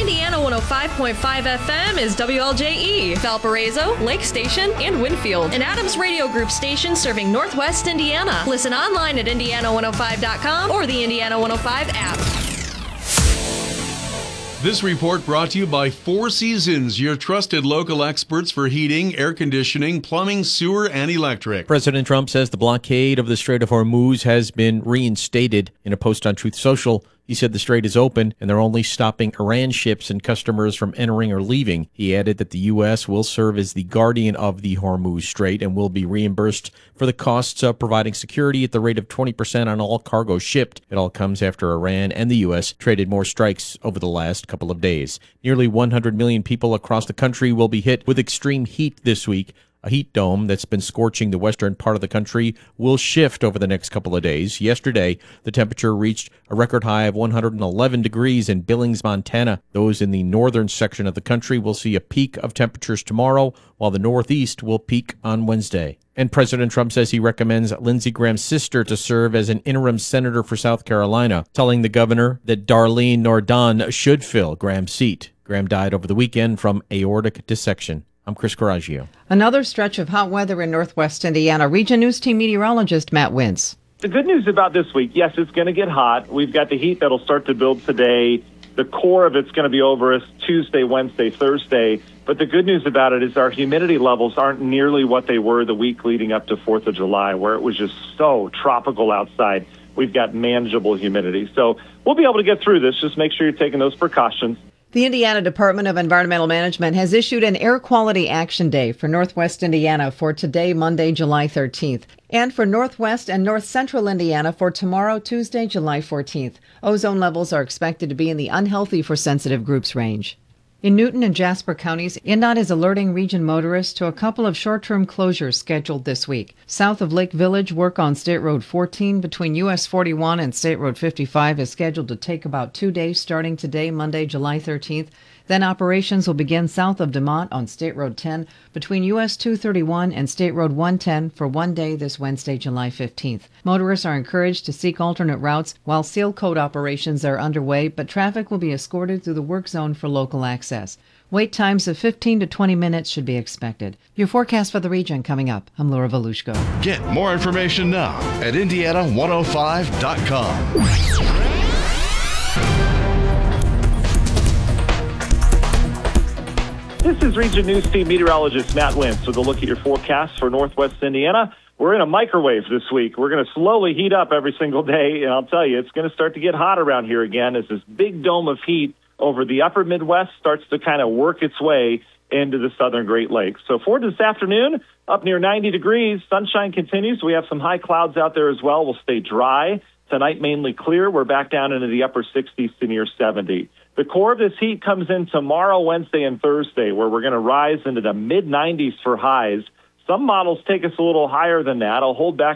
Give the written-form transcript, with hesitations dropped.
Indiana 105.5 FM is WLJE, Valparaiso, Lake Station, and Winfield, an Adams Radio Group station serving Northwest Indiana. Listen online at indiana105.com or the Indiana 105 app. This report brought to you by Four Seasons, your trusted local experts for heating, air conditioning, plumbing, sewer, and electric. President Trump says the blockade of the Strait of Hormuz has been reinstated. In a post on Truth Social, he said the strait is open and they're only stopping Iran ships and customers from entering or leaving. He added that the U.S. will serve as the guardian of the Hormuz Strait and will be reimbursed for the costs of providing security at the rate of 20% on all cargo shipped. It all comes after Iran and the U.S. traded more strikes over the last couple of days. Nearly 100 million people across the country will be hit with extreme heat this week. A heat dome that's been scorching the western part of the country will shift over the next couple of days. Yesterday, the temperature reached a record high of 111 degrees in Billings, Montana. Those in the northern section of the country will see a peak of temperatures tomorrow, while the northeast will peak on Wednesday. And President Trump says he recommends Lindsey Graham's sister to serve as an interim senator for South Carolina, telling the governor that Darlene Nordon should fill Graham's seat. Graham died over the weekend from aortic dissection. I'm Chris Coraggio. Another stretch of hot weather in Northwest Indiana. Region News Team meteorologist Matt Wintz. The good news about this week, yes, it's going to get hot. We've got the heat that'll start to build today. The core of it's going to be over us Tuesday, Wednesday, Thursday. But the good news about it is our humidity levels aren't nearly what they were the week leading up to 4th of July, where it was just so tropical outside. We've got manageable humidity. So we'll be able to get through this. Just make sure you're taking those precautions. The Indiana Department of Environmental Management has issued an Air Quality Action Day for Northwest Indiana for today, Monday, July 13th, and for Northwest and North Central Indiana for tomorrow, Tuesday, July 14th. Ozone levels are expected to be in the unhealthy for sensitive groups range. In Newton and Jasper counties, INDOT is alerting region motorists to a couple of short-term closures scheduled this week. South of Lake Village, work on State Road 14 between US 41 and State Road 55 is scheduled to take about 2 days starting today, Monday, July 13th. Then operations will begin south of DeMont on State Road 10 between US 231 and State Road 110 for 1 day this Wednesday, July 15th. Motorists are encouraged to seek alternate routes while seal coat operations are underway, but traffic will be escorted through the work zone for local access. Wait times of 15 to 20 minutes should be expected. Your forecast for the region coming up. I'm Laura Volushko. Get more information now at Indiana105.com. This is Region News Team meteorologist Matt Wintz with a look at your forecast for Northwest Indiana. We're in a microwave this week. We're going to slowly heat up every single day, and I'll tell you, it's going to start to get hot around here again as this big dome of heat over the upper Midwest starts to kind of work its way into the southern Great Lakes. So for this afternoon, up near 90 degrees, sunshine continues. We have some high clouds out there as well. We'll stay dry. Tonight, mainly clear. We're back down into the upper 60s to near 70. The core of this heat comes in tomorrow, Wednesday, and Thursday, where we're going to rise into the mid-90s for highs. Some models take us a little higher than that. I'll hold back